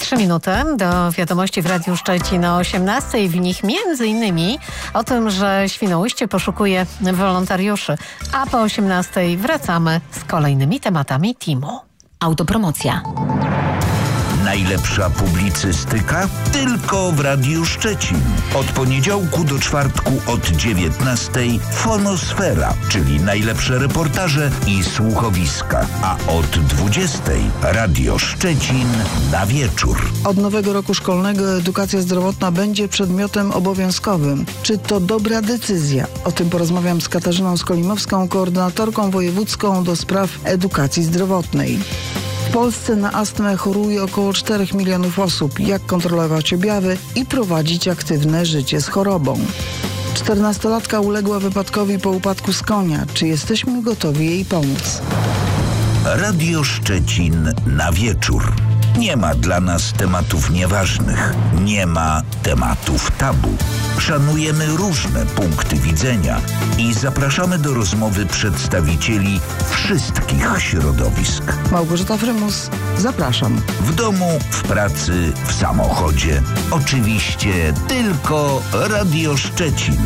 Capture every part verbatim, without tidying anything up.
Trzy minuty do wiadomości w Radiu Szczecin o osiemnastej. W nich między innymi o tym, że Świnoujście poszukuje wolontariuszy. A po osiemnastej wracamy z kolejnymi tematami teamu. Autopromocja. Najlepsza publicystyka tylko w Radiu Szczecin. Od poniedziałku do czwartku od dziewiętnastej Fonosfera, czyli najlepsze reportaże i słuchowiska. A od dwudziestej Radio Szczecin na wieczór. Od nowego roku szkolnego edukacja zdrowotna będzie przedmiotem obowiązkowym. Czy to dobra decyzja? O tym porozmawiam z Katarzyną Skolimowską, koordynatorką wojewódzką do spraw edukacji zdrowotnej. W Polsce na astmę choruje około czterech milionów osób. Jak kontrolować objawy i prowadzić aktywne życie z chorobą? Czternastolatka uległa wypadkowi po upadku z konia. Czy jesteśmy gotowi jej pomóc? Radio Szczecin na wieczór. Nie ma dla nas tematów nieważnych. Nie ma tematów tabu. Szanujemy różne punkty widzenia i zapraszamy do rozmowy przedstawicieli wszystkich środowisk. Małgorzata Frymus, zapraszam. W domu, w pracy, w samochodzie. Oczywiście tylko Radio Szczecin.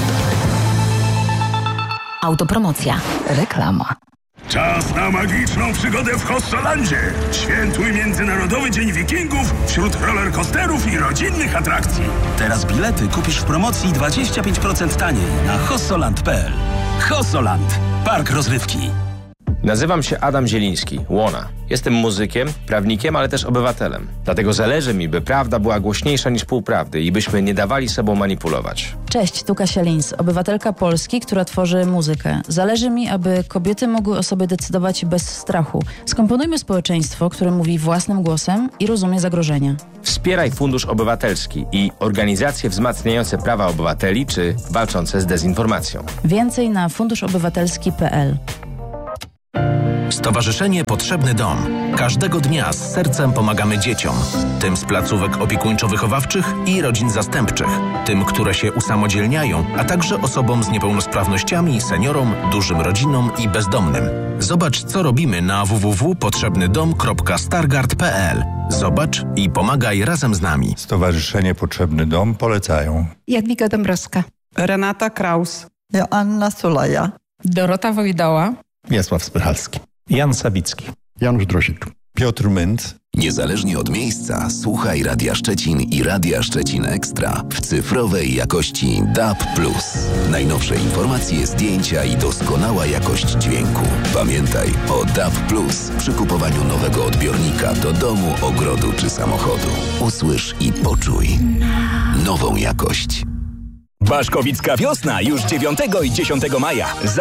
Autopromocja. Reklama. Czas na magiczną przygodę w Hossolandzie. Świętuj Międzynarodowy Dzień Wikingów wśród rollercoasterów i rodzinnych atrakcji. Teraz bilety kupisz w promocji dwadzieścia pięć procent taniej na hossoland kropka p l. Hossoland. Park rozrywki. Nazywam się Adam Zieliński, Łona. Jestem muzykiem, prawnikiem, ale też obywatelem. Dlatego zależy mi, by prawda była głośniejsza niż półprawdy i byśmy nie dawali sobą manipulować. Cześć, tu Kasia Lins, obywatelka Polski, która tworzy muzykę. Zależy mi, aby kobiety mogły o sobie decydować bez strachu. Skomponujmy społeczeństwo, które mówi własnym głosem i rozumie zagrożenia. Wspieraj Fundusz Obywatelski i organizacje wzmacniające prawa obywateli czy walczące z dezinformacją. Więcej na fundusz obywatelski kropka p l. Stowarzyszenie Potrzebny Dom. Każdego dnia z sercem pomagamy dzieciom. Tym z placówek opiekuńczo-wychowawczych i rodzin zastępczych. Tym, które się usamodzielniają, a także osobom z niepełnosprawnościami, seniorom, dużym rodzinom i bezdomnym. Zobacz, co robimy na w w w kropka potrzebny dom kropka stargard kropka p l. Zobacz i pomagaj razem z nami. Stowarzyszenie Potrzebny Dom polecają Jadwiga Dąbrowska, Renata Kraus, Joanna Sulaja, Dorota Wojdoła, Wiesław Spychalski, Jan Sawicki, Janusz Drosik, Piotr Mynd. Niezależnie od miejsca, słuchaj Radia Szczecin i Radia Szczecin Ekstra w cyfrowej jakości D A B plus. Najnowsze informacje, zdjęcia i doskonała jakość dźwięku. Pamiętaj o D A B plus przy kupowaniu nowego odbiornika do domu, ogrodu czy samochodu. Usłysz i poczuj nową jakość. Baszkowicka wiosna już dziewiątego i dziesiątego maja.